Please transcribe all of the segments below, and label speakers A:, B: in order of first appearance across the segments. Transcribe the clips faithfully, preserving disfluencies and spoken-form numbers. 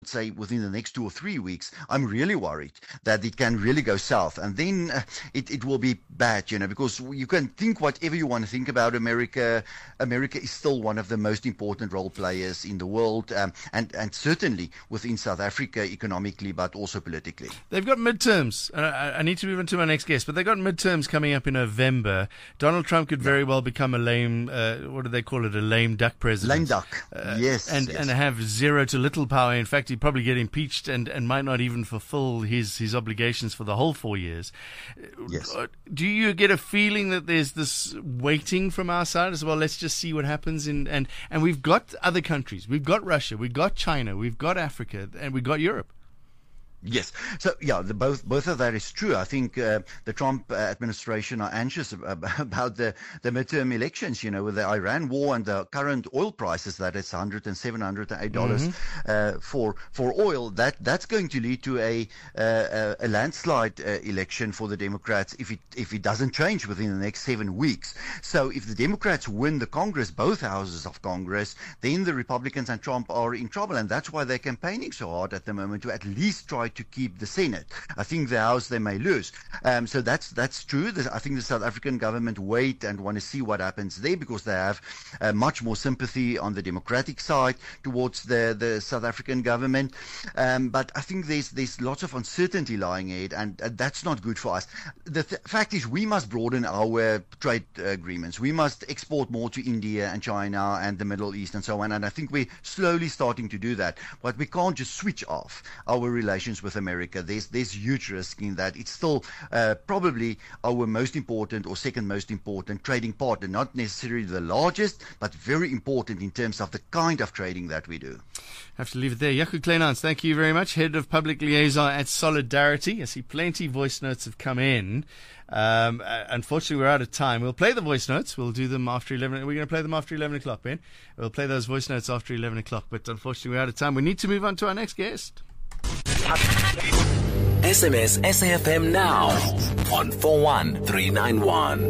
A: say within the next two or three weeks, I'm really worried that it can really go south, and then uh, it, it will be bad, you know, because you can think whatever you want to think about America. America is still one of the most important role players in the world, um, and, and certainly within South Africa economically, but also politically.
B: They've got midterms. Uh, I, I need to move on to my next guest, but they've got midterms coming up in November. Donald Trump could very well become a lame, uh, what do they call it, a lame duck president.
A: Lame duck, uh, yes,
B: and,
A: yes.
B: And have zero to little power. In fact, he'd probably get impeached and, and might not even fulfill his, his obligations for the whole four years.
A: Yes.
B: Do you get a feeling that there's this waiting from our side as well? Let's just see what happens. In, and, and we've got other countries. We've got Russia. We've got China. We've got Africa. And we've got Europe.
A: Yes. So, yeah, the, both both of that is true. I think uh, the Trump uh, administration are anxious ab- about the, the midterm elections, you know, with the Iran war and the current oil prices, that it's one hundred and seven, one hundred eight dollars mm-hmm. uh, for for oil. That That's going to lead to a uh, a landslide uh, election for the Democrats if it if it doesn't change within the next seven weeks. So if the Democrats win the Congress, both houses of Congress, then the Republicans and Trump are in trouble. And that's why they're campaigning so hard at the moment, to at least try to keep the Senate. I think the House they may lose. Um, so that's that's true. I think the South African government wait and want to see what happens there, because they have uh, much more sympathy on the Democratic side towards the, the South African government. Um, but I think there's there's lots of uncertainty lying ahead, and, and that's not good for us. The th- fact is, we must broaden our trade agreements. We must export more to India and China and the Middle East and so on. And I think we're slowly starting to do that. But we can't just switch off our relations with America. There's there's huge risk in that. It's still uh, probably our most important or second most important trading partner, not necessarily the largest, but very important in terms of the kind of trading that we do.
B: I have to leave it there. Jaco Kleinhans, thank you very much. Head of Public Liaison at Solidarity. I see plenty of voice notes have come in. Um, uh, unfortunately, we're out of time. We'll play the voice notes. We'll do them after eleven. We're going to play them after eleven o'clock, Ben. We'll play those voice notes after eleven o'clock. But unfortunately, we're out of time. We need to move on to our next guest.
C: S M S S A F M now on four one three nine one.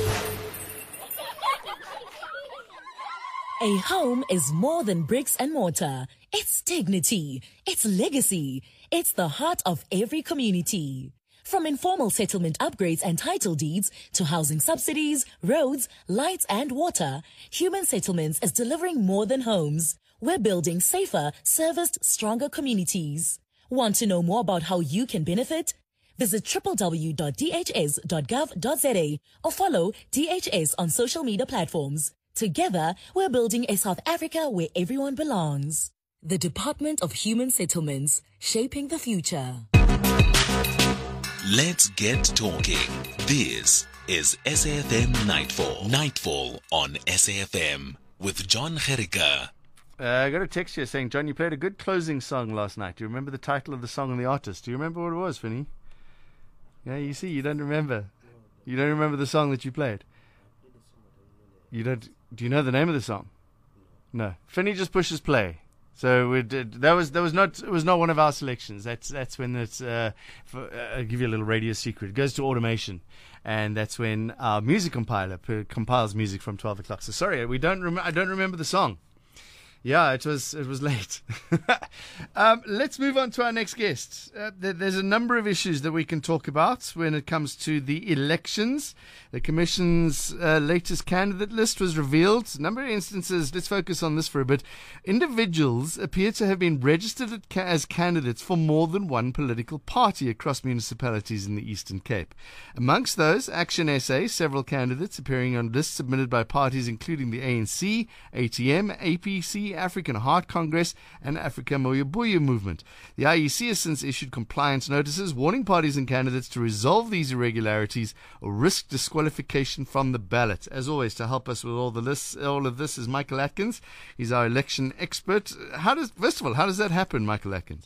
D: A home is more than bricks and mortar. It's dignity. It's legacy. It's the heart of every community. From informal settlement upgrades and title deeds to housing subsidies, roads, lights and water, Human Settlements is delivering more than homes. We're building safer, serviced, stronger communities. Want to know more about how you can benefit? Visit w w w dot d h s dot gov dot z a or follow D H S on social media platforms. Together, we're building a South Africa where everyone belongs. The Department of Human Settlements, shaping the future.
C: Let's get talking. This is S A F M Nightfall. Nightfall on S A F M with John Gericke.
B: Uh, I got a text here saying, John, you played a good closing song last night. Do you remember the title of the song and the artist? Do you remember what it was, Finny? Yeah, you see, you don't remember. You don't remember the song that you played. You don't. Do you know the name of the song? No. Finny just pushes play. So we did, that was that was not it was not one of our selections. That's that's when it's. Uh, for, uh, I'll give you a little radio secret. It goes to automation, and that's when our music compiler p- compiles music from twelve o'clock. So sorry, we don't. Rem- I don't remember the song. Yeah, it was it was late. um, let's move on to our next guest. Uh, th- there's a number of issues that we can talk about when it comes to the elections. The Commission's uh, latest candidate list was revealed. A number of instances, let's focus on this for a bit. Individuals appear to have been registered ca- as candidates for more than one political party across municipalities in the Eastern Cape. Amongst those, Action S A, several candidates appearing on lists submitted by parties including the A N C, A T M, A P C, African Heart Congress and Africa Moya Buya Movement. The I E C has since issued compliance notices warning parties and candidates to resolve these irregularities or risk disqualification from the ballot. As always, to help us with all the lists, all of this is Michael Atkins. He's our election expert. How does, first of all, how does that happen, Michael Atkins?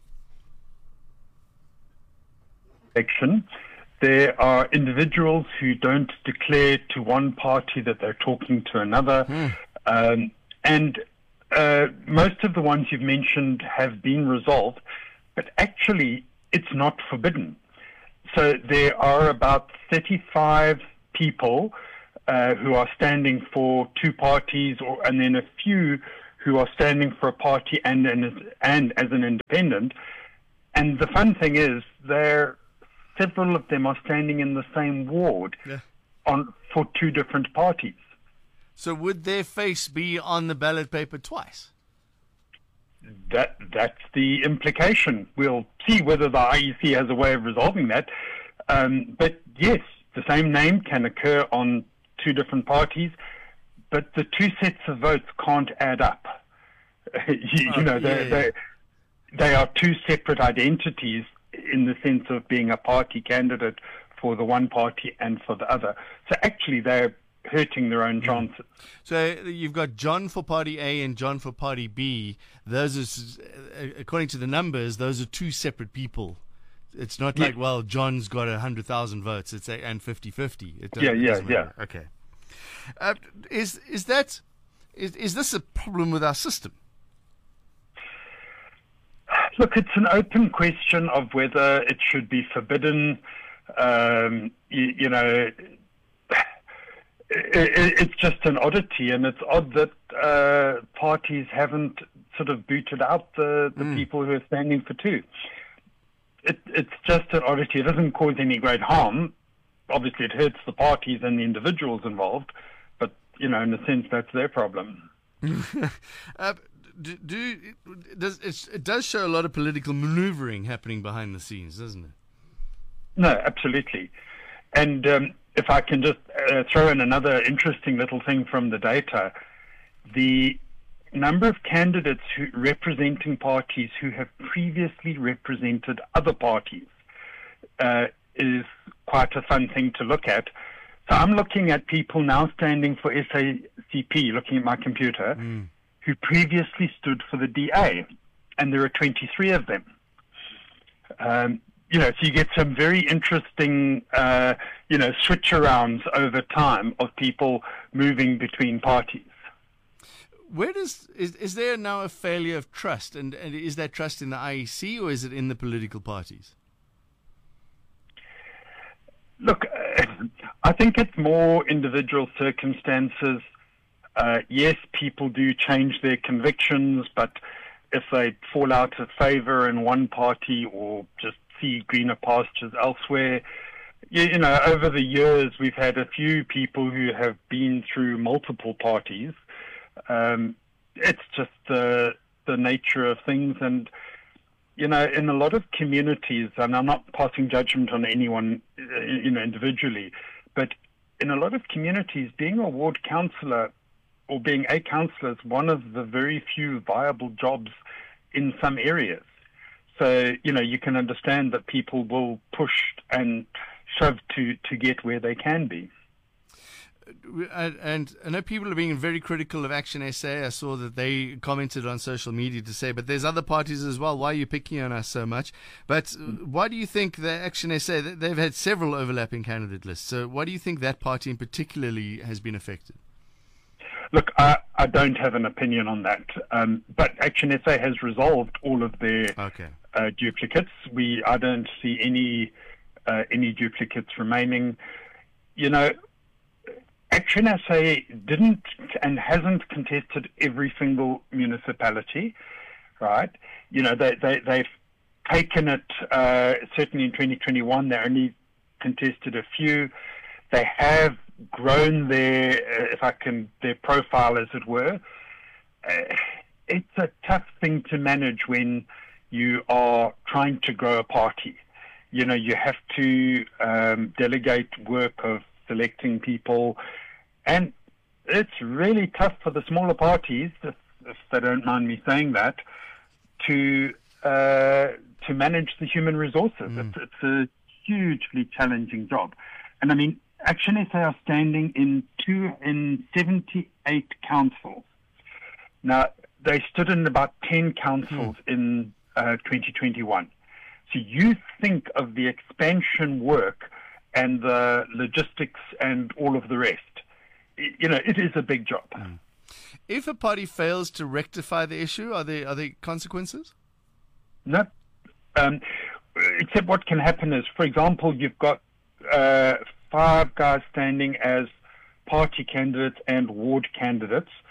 E: Election. There are individuals who don't declare to one party that they're talking to another. Hmm. Um, and Uh, most of the ones you've mentioned have been resolved, but actually it's not forbidden. So there are about thirty-five people uh, who are standing for two parties, or, and then a few who are standing for a party and and, and as an independent. And the fun thing is, there several of them are standing in the same ward
B: Yeah.
E: on for two different parties.
B: So would their face be on the ballot paper twice?
E: That that's the implication. We'll see whether the I E C has a way of resolving that. Um, but yes, the same name can occur on two different parties, but the two sets of votes can't add up. you,
B: Oh,
E: you know,
B: yeah,
E: they,
B: yeah.
E: they they are two separate identities in the sense of being a party candidate for the one party and for the other. So actually, they're hurting their own chances.
B: So you've got John for Party A and John for Party B. Those are, s- uh, according to the numbers, those are two separate people. It's not
E: Yeah.
B: like, well, John's got one hundred thousand votes it's a, and fifty-fifty. It don't-
E: Yeah,
B: it
E: yeah,
B: doesn't
E: yeah.
B: matter. Okay. Uh, is is that is is this a problem with our system?
E: Look, it's an open question of whether it should be forbidden. Um, you, you know, it, it's just an oddity, and it's odd that uh, parties haven't sort of booted out the, the
B: Mm.
E: people who are standing for two. It, it's just an oddity. It doesn't cause any great harm. Obviously, it hurts the parties and the individuals involved, but, you know, in a sense, that's their problem.
B: Uh, do, do does it's, it does show a lot of political maneuvering happening behind the scenes, doesn't it?
E: No, absolutely. And um, if I can just uh, throw in another interesting little thing from the data, the number of candidates who, representing parties who have previously represented other parties uh, is quite a fun thing to look at. So I'm looking at people now standing for S A C P, looking at my computer,
B: Mm.
E: who previously stood for the D A, and there are twenty-three of them. Um, you know, so you get some very interesting, uh, you know, switch-arounds over time of people moving between parties.
B: Where does is is there now a failure of trust, and, and is that trust in the I E C or is it in the political parties?
E: Look, uh, I think it's more individual circumstances. Uh, yes, people do change their convictions, but if they fall out of favour in one party or just see greener pastures elsewhere, you, you know, over the years we've had a few people who have been through multiple parties. Um, it's just the the nature of things, and you know, in a lot of communities, and I'm not passing judgment on anyone, uh, you know, individually, but in a lot of communities, being a ward councillor or being a councillor is one of the very few viable jobs in some areas. So, you know, you can understand that people will push and shove to, to get where they can be.
B: And, and I know people are being very critical of Action S A. I saw that they commented on social media to say, but there's other parties as well. Why are you picking on us so much? But why do you think that Action S A, they've had several overlapping candidate lists. So why do you think that party in particularly has been affected?
E: Look, I, I don't have an opinion on that, um, but Action S A has resolved all of their
B: Okay.
E: uh, duplicates. We I don't see any uh, any duplicates remaining. You know, Action S A didn't and hasn't contested every single municipality, right? You know, they, they, they've taken it, uh, certainly in twenty twenty-one, they only contested a few. They have grown their, uh, if I can, their profile, as it were. Uh, it's a tough thing to manage when you are trying to grow a party. You know, you have to um, delegate work of selecting people, and it's really tough for the smaller parties, if, if they don't mind me saying that, to uh, to manage the human resources.
B: Mm.
E: It's, it's a hugely challenging job, and I mean, Action S A are standing in two in seventy-eight councils. Now, they stood in about ten councils mm. in uh, twenty twenty-one. So you think of the expansion work and the logistics and all of the rest. You know, it is a big job.
B: Mm. If a party fails to rectify the issue, are there are there consequences?
E: No. Um, except what can happen is, for example, you've got uh, five guys standing as party candidates and ward candidates,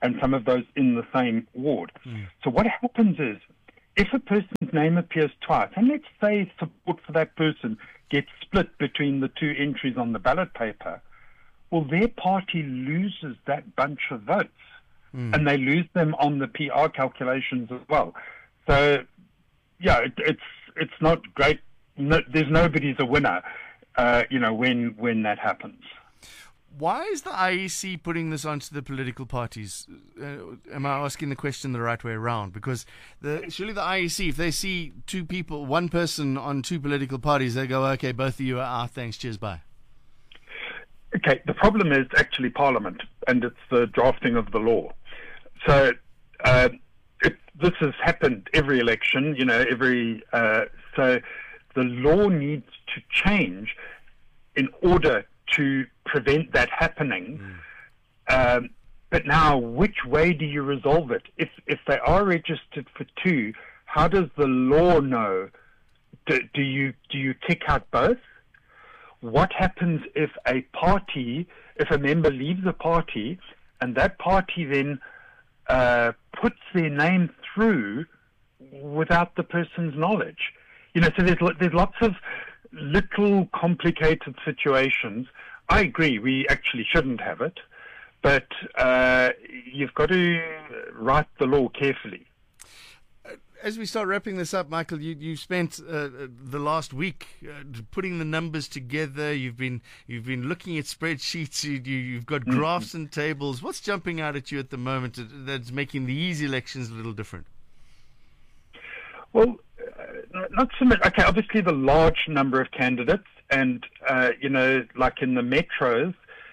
E: and some of those in the same ward. Mm. So what happens is, if a person's name appears twice, and let's say support for that person gets split between the two entries on the ballot paper, well, their party loses that bunch of votes, mm. and they lose them on the P R calculations as well. So, yeah, it, it's it's not great. No, there's nobody's a winner, uh, you know, when when that happens.
B: Why is the I E C putting this onto the political parties? Uh, am I asking the question the right way around? Because the, surely the I E C, if they see two people, one person on two political parties, they go, okay, both of you are out, thanks, cheers, bye.
E: Okay, the problem is actually Parliament, and it's the drafting of the law. So uh, it, this has happened every election, you know, every... Uh, so the law needs to change in order to prevent that happening. Mm. Um, but now, which way do you resolve it? If if they are registered for two, how does the law know? Do, do you do you kick out both? What happens if a party, if a member leaves a party, and that party then uh, puts their name through without the person's knowledge? You know, so there's there's lots of little complicated situations. I agree, we actually shouldn't have it, but uh, you've got to write the law carefully.
B: As we start wrapping this up, Michael, you you spent uh, the last week uh, putting the numbers together. You've been you've been looking at spreadsheets. You, you you've got graphs mm-hmm. and tables. What's jumping out at you at the moment that's making these elections a little different?
E: Well, uh, not so much. Okay, obviously the large number of candidates, and uh, you know, like in the metros,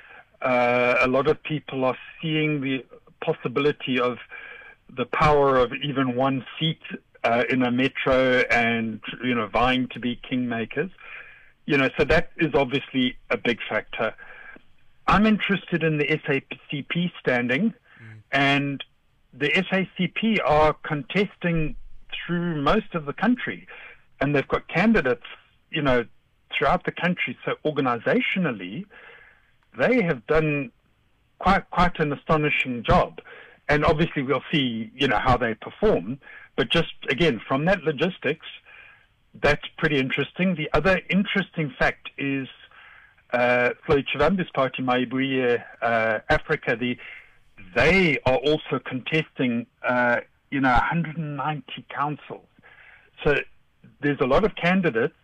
E: uh, a lot of people are seeing the possibility of the power of even one seat uh, in a metro, and you know, vying to be kingmakers. You know, so that is obviously a big factor. I'm interested in the S A C P standing, mm. and the S A C P are contesting through most of the country, and they've got candidates, you know, throughout the country. So organizationally, they have done quite quite an astonishing job. And obviously we'll see, you know, how they perform. But just, again, from that logistics, that's pretty interesting. The other interesting fact is uh, Floyd Chivambi's party, Maibuye uh, Africa, the, they are also contesting, uh, you know, one hundred ninety councils. So there's a lot of candidates.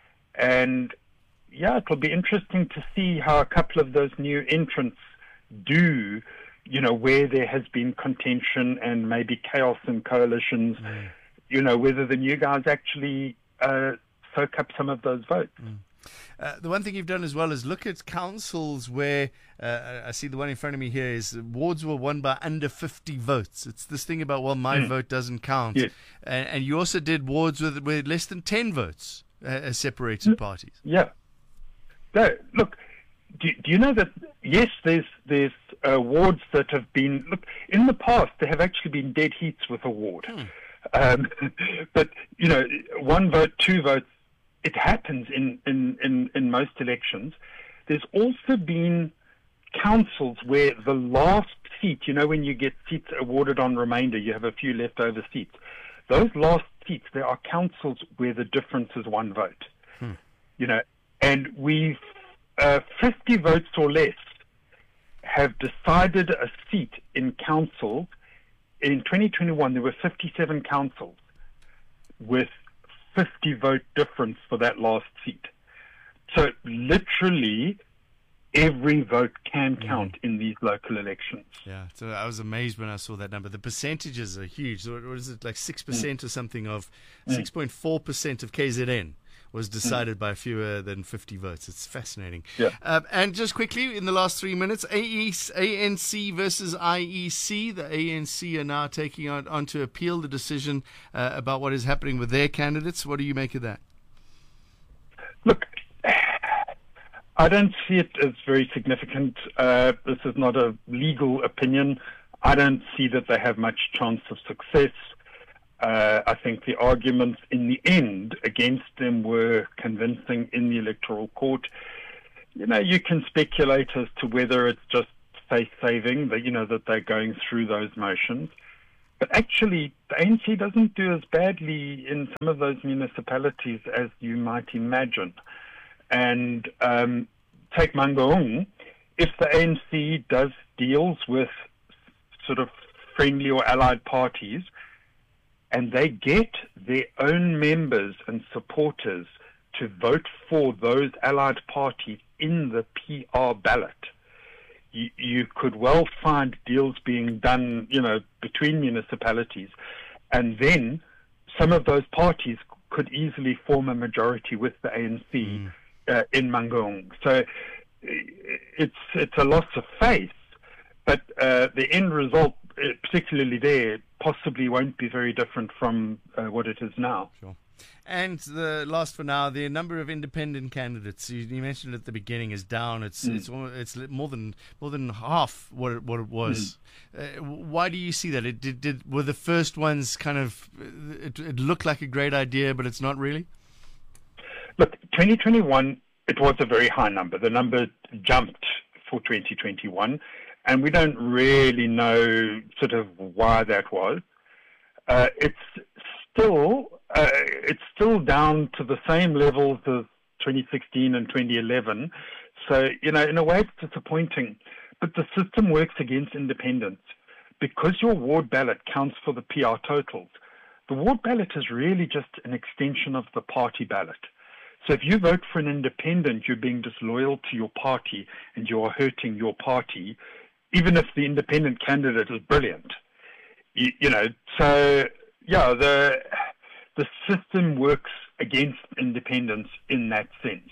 E: And, yeah, it'll be interesting to see how a couple of those new entrants do, you know, where there has been contention and maybe chaos in coalitions, mm. you know, whether the new guys actually uh, soak up some of those votes. Mm.
B: Uh, the one thing you've done as well is look at councils where, uh, I see the one in front of me here is wards were won by under fifty votes. It's this thing about, well, my mm. vote doesn't count.
E: Yes.
B: And, and you also did wards with, with less than ten votes uh, as separated mm. parties.
E: Yeah. So, look, do, do you know that, yes, there's there's uh, wards that have been, look, in the past there have actually been dead heats with a ward. Hmm. Um, but, you know, one vote, two votes, it happens in, in, in, in most elections. There's also been councils where the last seat, you know, when you get seats awarded on remainder, you have a few leftover seats. Those last seats, there are councils where the difference is one vote. Hmm. You know, and we've uh, fifty votes or less have decided a seat in council. In twenty twenty-one, there were fifty-seven councils with fifty vote difference for that last seat. So literally every vote can count mm. in these local elections.
B: Yeah, so I was amazed when I saw that number. The percentages are huge. What is it, like six percent mm. or something of, mm. six point four percent of K Z N was decided mm. by fewer than fifty votes. It's fascinating.
E: Yeah.
B: Um, and just quickly, in the last three minutes, A N C versus I E C. The A N C are now taking on, on to appeal the decision uh, about what is happening with their candidates. What do you make of that?
E: Look, I don't see it as very significant. Uh, this is not a legal opinion. I don't see that they have much chance of success. Uh, I think the arguments in the end against them were convincing in the electoral court. You know, you can speculate as to whether it's just face saving, that, you know, that they're going through those motions. But actually, the A N C doesn't do as badly in some of those municipalities as you might imagine. And um, take Mangaung, if the A N C does deals with sort of friendly or allied parties, and they get their own members and supporters to vote for those allied parties in the P R ballot, you, you could well find deals being done, you know, between municipalities, and then some of those parties could easily form a majority with the A N C mm. uh, in Mangaung. So it's it's a loss of faith, but uh, the end result, particularly there, possibly won't be very different from uh, what it is now.
B: Sure. And the last for now, the number of independent candidates you, you mentioned at the beginning is down. It's mm. it's it's more than more than half what it, what it was. Mm. Uh, why do you see that? It did, did were the first ones kind of it, it looked like a great idea, but it's not really.
E: Look, twenty twenty-one, it was a very high number. The number jumped for twenty twenty-one, and we don't really know sort of why that was. Uh, it's still. Uh, it's still down to the same levels as twenty sixteen and twenty eleven. So, you know, in a way it's disappointing. But the system works against independents. Because your ward ballot counts for the P R totals, the ward ballot is really just an extension of the party ballot. So if you vote for an independent, you're being disloyal to your party and you are hurting your party, even if the independent candidate is brilliant. You, you know, so, yeah, the... The system works against independence in that sense.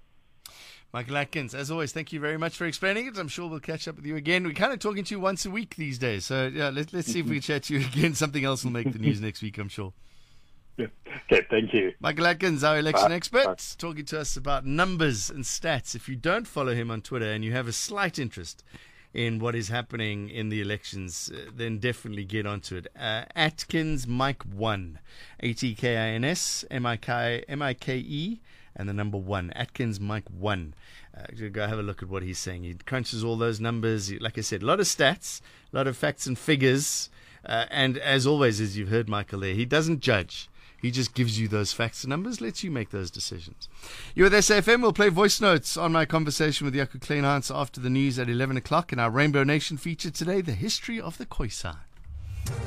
B: Michael Atkins, as always, thank you very much for explaining it. I'm sure we'll catch up with you again. We're kind of talking to you once a week these days. So, yeah, let, let's see if we can chat to you again. Something else will make the news next week, I'm sure.
E: Yeah. Okay, thank you.
B: Michael Atkins, our election
E: Bye.
B: expert,
E: Bye.
B: talking to us about numbers and stats. If you don't follow him on Twitter and you have a slight interest in what is happening in the elections, uh, then definitely get onto it. Uh, Atkins Mike one, A T K I N S M I K M I K E, and the number one, Atkins Mike one. Uh, go have a look at what he's saying. He crunches all those numbers. Like I said, a lot of stats, a lot of facts and figures. Uh, and as always, as you've heard Michael there, he doesn't judge. He just gives you those facts and numbers, lets you make those decisions. You're with S A F M. We'll play voice notes on my conversation with Jaco Kleinhans after the news at eleven o'clock. In our Rainbow Nation feature today, the history of the Khoisan.